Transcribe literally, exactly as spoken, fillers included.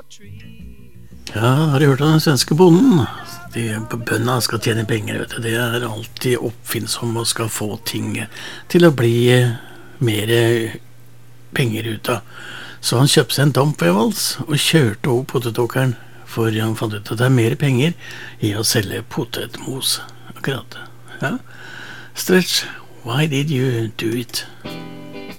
Ja, har du hørt om den svenske bonden? De bøndene skal tjene penger, vet du. Det er alltid oppfinnsom og skal få ting til å bli mer penger ut av. Så han kjøpte seg en dampvevals og kjørte over potetåkeren, for han fant ut at det er mer penger i å selge potetmos. Akkurat. Ja. Stretch, why did you do it?